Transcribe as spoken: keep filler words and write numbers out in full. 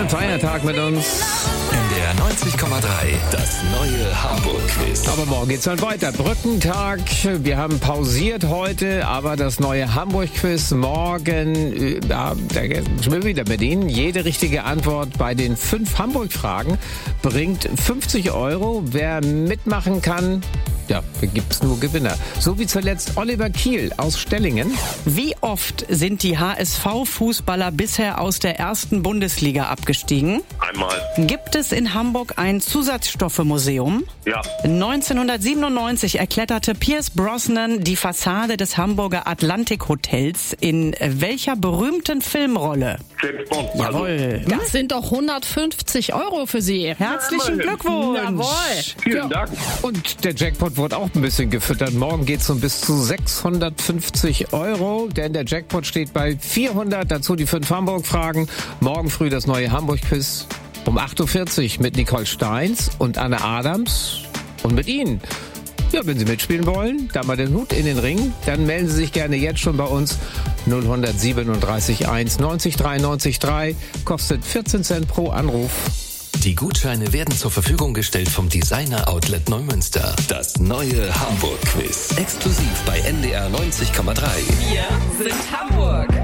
tollen Feiertag mit uns. N D R neunzig Komma drei, das neue Hamburg-Quiz. Aber morgen geht's dann weiter. Brückentag. Wir haben pausiert heute, aber das neue Hamburg-Quiz morgen, ja, da sind wir wieder mit Ihnen. Jede richtige Antwort bei den fünf Hamburg-Fragen bringt fünfzig Euro. Wer mitmachen kann, ja, da gibt's nur Gewinner. So wie zuletzt Oliver Kiel aus Stellingen. Wie oft sind die H S V-Fußballer bisher aus der ersten Bundesliga abgestiegen? Einmal. Gibt es in Hamburg ein Zusatzstoffemuseum? Ja. neunzehnhundertsiebenundneunzig erkletterte Pierce Brosnan die Fassade des Hamburger Atlantik Hotels. In welcher berühmten Filmrolle? James Bond. Jawohl. Das sind doch hundertfünfzig Euro für Sie. Herzlichen Glückwunsch. Jawohl. Vielen Dank. Und der Jackpot wurde auch ein bisschen gefüttert. Morgen geht's um bis zu sechshundertfünfzig Euro, denn der Jackpot steht bei vierhundert. Dazu die fünf Hamburg-Fragen. Morgen früh das neue Hamburg-Quiz um acht Uhr vierzig mit Nicole Steins und Anne Adams und mit Ihnen. Ja, wenn Sie mitspielen wollen, da mal den Hut in den Ring, dann melden Sie sich gerne jetzt schon bei uns. null siebenunddreißig eins neunzig drei neunzig drei, kostet vierzehn Cent pro Anruf. Die Gutscheine werden zur Verfügung gestellt vom Designer Outlet Neumünster. Das neue Hamburg-Quiz. Exklusiv bei N D R neunzig Komma drei. Wir sind Hamburg.